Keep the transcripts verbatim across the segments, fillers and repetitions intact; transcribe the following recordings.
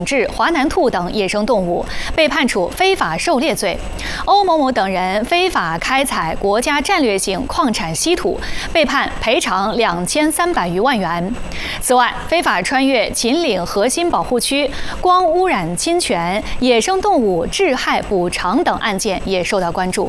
制华南兔等野生动物，被判处非法狩猎罪。欧某某等人非法开采国家战略性矿产稀土，被判赔偿两千三百余万元。此外，非法穿越秦岭核心保护区、光污染侵权、野生动物致害补偿等案件也受到关注。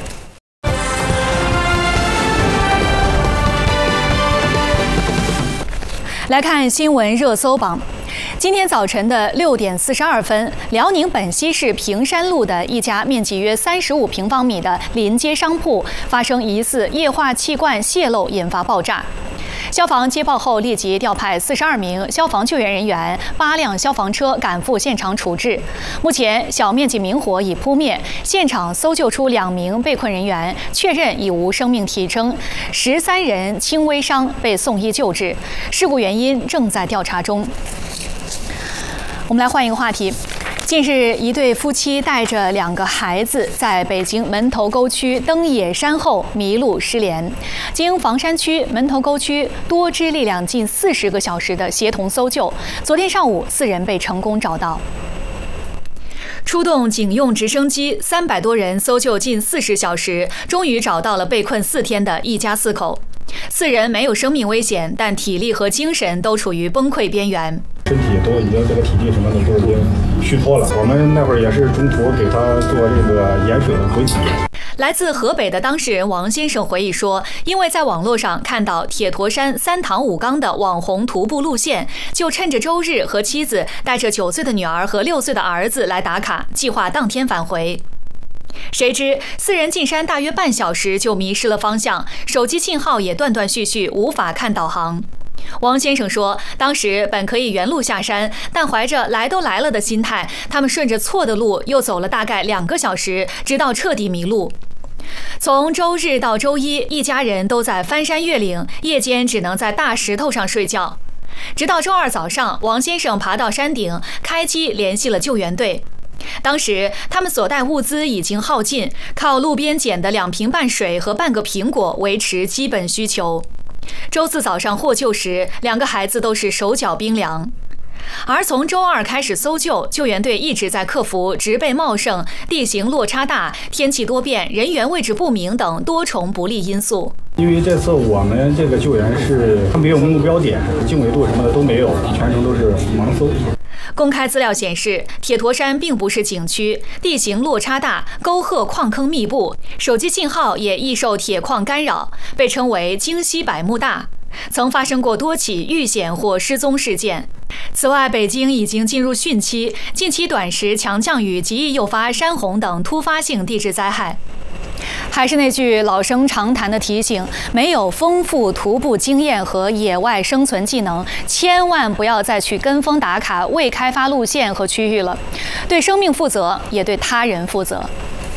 来看新闻热搜榜。今天早晨的六点四十二分，辽宁本溪市平山路的一家面积约三十五平方米的临街商铺发生疑似液化气罐泄漏，引发爆炸。 消防接报后，立即调派四十二名消防救援人员、八辆消防车赶赴现场处置。目前，小面积明火已扑灭，现场搜救出两名被困人员，确认已无生命体征，十三人轻微伤被送医救治。事故原因正在调查中。我们来换一个话题。 近日，一对夫妻带着两个孩子在北京门头沟区登野山后迷路失联，经房山区、门头沟区多支力量近四十个小时的协同搜救，昨天上午四人被成功找到。 出动警用直升机，三百多人搜救近四十小时，终于找到了被困四天的一家四口。四人没有生命危险，但体力和精神都处于崩溃边缘。 身体都已经这个体力什么的都已经虚脱了。我们那会儿也是中途给他做这个盐水的补给。 来自河北的当事人王先生回忆说，因为在网络上看到铁驼山三塘五冈的网红徒步路线，就趁着周日和妻子带着九岁的女儿和六岁的儿子来打卡，计划当天返回。谁知四人进山大约半小时就迷失了方向，手机信号也断断续续，无法看导航。 王先生说，当时本可以原路下山，但怀着来都来了的心态，他们顺着错的路又走了大概两个小时，直到彻底迷路。 从周日到周一，一家人都在翻山越岭，夜间只能在大石头上睡觉。直到周二早上，王先生爬到山顶，开机联系了救援队。当时他们所带物资已经耗尽，靠路边捡的两瓶半水和半个苹果维持基本需求。周四早上获救时，两个孩子都是手脚冰凉。 而从周二开始搜救，救援队一直在克服植被茂盛、地形落差大、天气多变、人员位置不明等多重不利因素。 因为这次我们这个救援是没有目标点、经纬度什么的都没有，全程都是盲搜。 公开资料显示，铁驼山并不是景区，地形落差大，沟壑矿坑密布，手机信号也易受铁矿干扰，被称为惊西百慕大。 曾发生过多起遇险或失踪事件。此外，北京已经进入汛期，近期短时强降雨极易诱发山洪等突发性地质灾害。还是那句老生常谈的提醒：没有丰富徒步经验和野外生存技能，千万不要再去跟风打卡未开发路线和区域了。对生命负责，也对他人负责。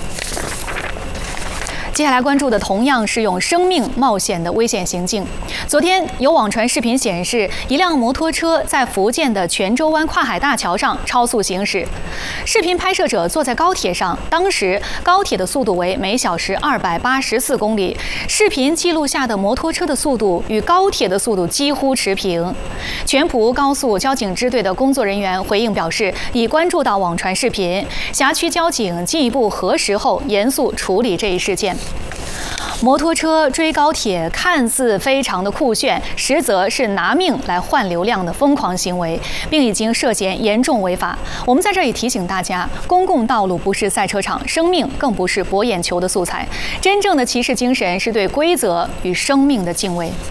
接下来关注的同样是用生命冒险的危险行径。昨天有网传视频显示，一辆摩托车在福建的泉州湾跨海大桥上超速行驶。视频拍摄者坐在高铁上，当时高铁的速度为每小时二百八十四公里，视频记录下的摩托车的速度与高铁的速度几乎持平。泉浦高速交警支队的工作人员回应表示，已关注到网传视频，辖区交警进一步核实后严肃处理这一事件。 摩托车追高铁看似非常的酷炫，实则是拿命来换流量的疯狂行为，并已经涉嫌严重违法。我们在这里提醒大家，公共道路不是赛车场，生命更不是博眼球的素材。真正的骑士精神是对规则与生命的敬畏。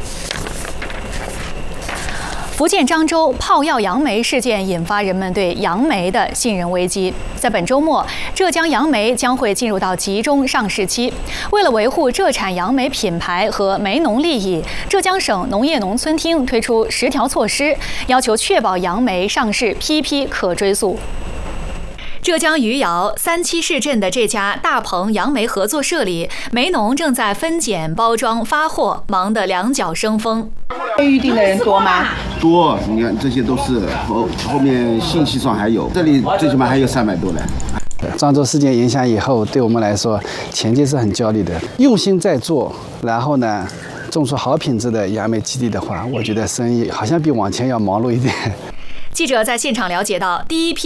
福建漳州泡药杨梅事件引发人们对杨梅的信任危机。在本周末，浙江杨梅将会进入到集中上市期。为了维护浙产杨梅品牌和梅农利益，浙江省农业农村厅推出十条措施，要求确保杨梅上市批批可追溯。 浙江余姚三七市镇的这家大棚杨梅合作社里，梅农正在分拣、包装、发货，忙得两脚生风。 预定的人多吗？ 多，你看这些都是后后面信息上还有，这里最起码还有三百多人。 漳州事件影响以后，对我们来说前期是很焦虑的，用心在做，然后呢，种出好品质的杨梅基地的话，我觉得生意好像比往前要忙碌一点。 记者在现场了解到，第一批